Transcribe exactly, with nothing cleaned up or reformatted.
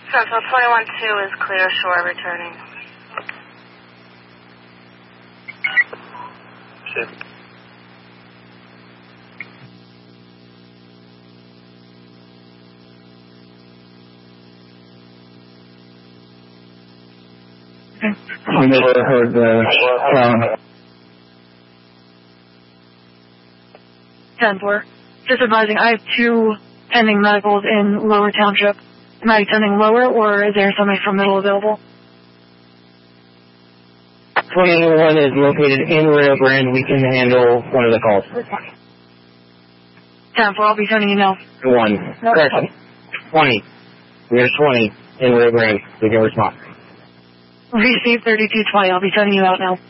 Central twenty-one two is clear shore returning. Shit. We never heard the sound. ten four. Just advising, I have two pending medicals in Lower Township. Am I sending Lower, or is there somebody from Middle available? twenty-one is located in Rio Grande. We can handle one of the calls. ten four, I'll be sending you now. One. No. Correction. twenty. We are twenty in Rio Grande. We can respond. Receive thirty-two twenty. I'll be sending you out now.